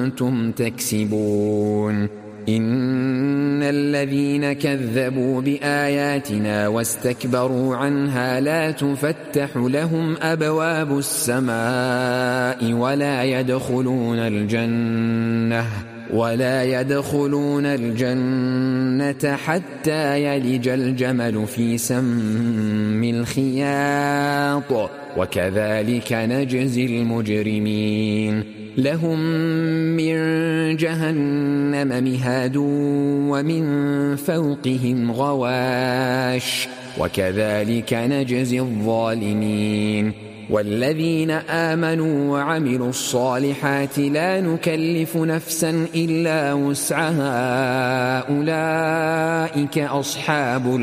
كنتم تكسبون إن الذين كذبوا بآياتنا واستكبروا عنها لا تفتح لهم أبواب السماء ولا يدخلون الجنة حتى يلج الجمل في سم الخياط وكذلك نجزي المجرمين لهم من جهنم مهاد ومن فوقهم غواش وكذلك نجزي الظالمين والذين آمنوا وعملوا الصالحات لا نكلف نفسا إلا وسعها أولئك أصحاب